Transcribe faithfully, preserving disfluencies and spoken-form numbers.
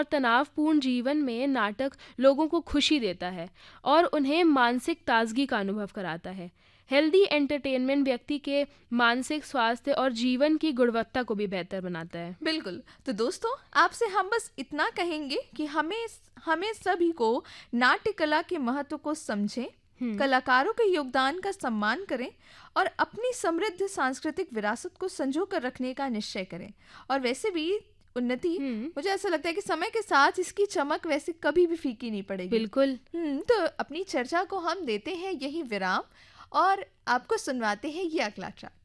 और तनावपूर्ण जीवन में नाटक लोगों को खुशी देता है और उन्हें मानसिक ताजगी का अनुभव कराता है। हेल्दी एंटरटेनमेंट व्यक्ति के मानसिक स्वास्थ्य और जीवन की गुणवत्ता को भी बेहतर बनाता है। बिल्कुल। तो दोस्तों, आपसे हम बस इतना कहेंगे कि हमें हमें सभी को नाट्य कला के महत्व को समझें, कलाकारों के योगदान का सम्मान करें और अपनी समृद्ध सांस्कृतिक विरासत को संजो कर रखने का निश्चय करें। और वैसे भी उन्नति, मुझे ऐसा लगता है कि समय के साथ इसकी चमक वैसे कभी भी फीकी नहीं पड़ेगी। बिल्कुल। हम्म तो अपनी चर्चा को हम देते हैं यही विराम और आपको सुनवाते हैं ये अगला ट्रैक।